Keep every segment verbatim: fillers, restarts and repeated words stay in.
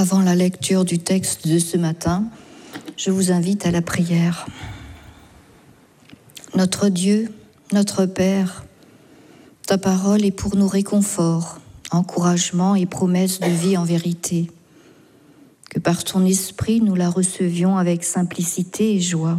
Avant la lecture du texte de ce matin, je vous invite à la prière. Notre Dieu, notre Père, ta parole est pour nous réconfort, encouragement et promesse de vie en vérité. Que par ton esprit nous la recevions avec simplicité et joie.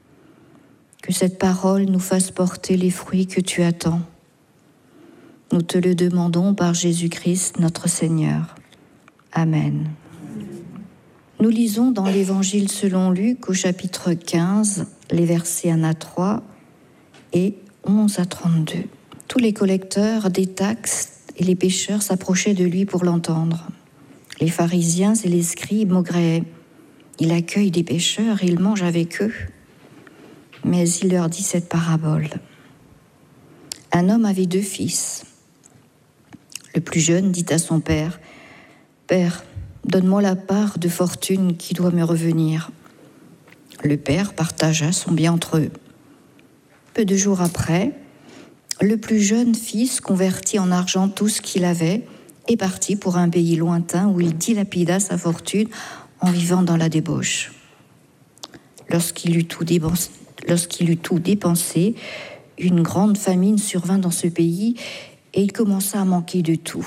Que cette parole nous fasse porter les fruits que tu attends. Nous te le demandons par Jésus-Christ notre Seigneur. Amen. Nous lisons dans l'Évangile selon Luc au chapitre quinze, les versets un à trois et onze à trente-deux. Tous les collecteurs des taxes et les pécheurs s'approchaient de lui pour l'entendre. Les pharisiens et les scribes maugréaient. Il accueille des pécheurs et il mange avec eux. Mais il leur dit cette parabole. Un homme avait deux fils. Le plus jeune dit à son père, « Père, donne-moi la part de fortune qui doit me revenir. » Le père partagea son bien entre eux. Peu de jours après, le plus jeune fils convertit en argent tout ce qu'il avait et partit pour un pays lointain où il dilapida sa fortune en vivant dans la débauche. Lorsqu'il eut tout dépensé, lorsqu'il eut tout dépensé, une grande famine survint dans ce pays et il commença à manquer de tout.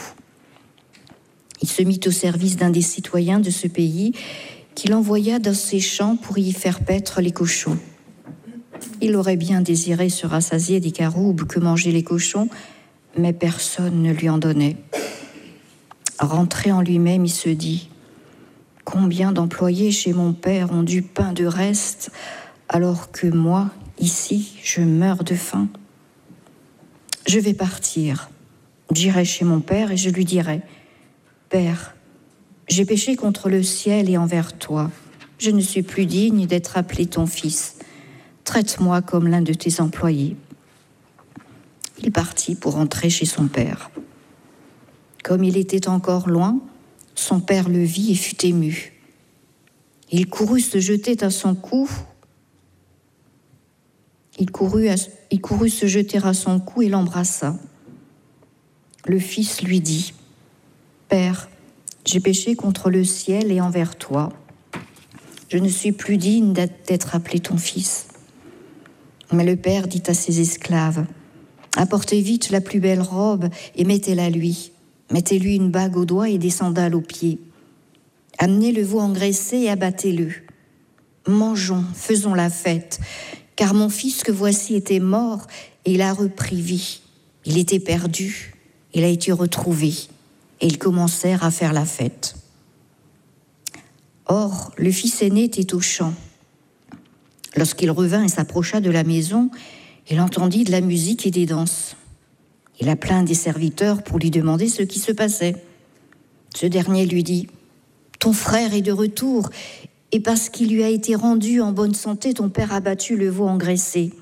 Il se mit au service d'un des citoyens de ce pays qu'il envoya dans ses champs pour y faire paître les cochons. Il aurait bien désiré se rassasier des caroubes que mangeaient les cochons, mais personne ne lui en donnait. Rentré en lui-même, il se dit « Combien d'employés chez mon père ont du pain de reste, alors que moi, ici, je meurs de faim. Je vais partir, j'irai chez mon père et je lui dirai « Père, j'ai péché contre le ciel et envers toi. Je ne suis plus digne d'être appelé ton fils. Traite-moi comme l'un de tes employés. » Il partit pour rentrer chez son père. Comme il était encore loin, son père le vit et fut ému. Il courut se jeter à son cou. Il courut, à, il courut se jeter à son cou et l'embrassa. Le fils lui dit « Père, j'ai péché contre le ciel et envers toi. Je ne suis plus digne d'être appelé ton fils. » Mais le père dit à ses esclaves « Apportez vite la plus belle robe et mettez-la lui. Mettez-lui une bague au doigt et des sandales aux pieds. Amenez le veau engraissé et abattez-le. Mangeons, faisons la fête, car mon fils que voici était mort et il a repris vie. Il était perdu, il a été retrouvé. » Et ils commencèrent à faire la fête. Or, le fils aîné était au champ. Lorsqu'il revint et s'approcha de la maison, il entendit de la musique et des danses. Il appela un des serviteurs pour lui demander ce qui se passait. Ce dernier lui dit « Ton frère est de retour, et parce qu'il lui a été rendu en bonne santé, ton père a battu le veau engraissé.